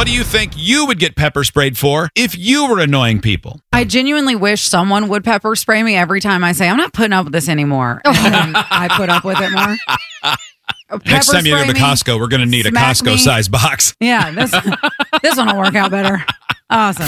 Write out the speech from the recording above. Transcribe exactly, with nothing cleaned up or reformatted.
What do you think you would get pepper sprayed for if you were annoying people? I genuinely wish someone would pepper spray me every time I say, I'm not putting up with this anymore. And then I put up with it more. Next Pepper time you go to spray me, Costco, we're going to need a smack me. Costco-sized box. Yeah, this, this one will work out better. Awesome.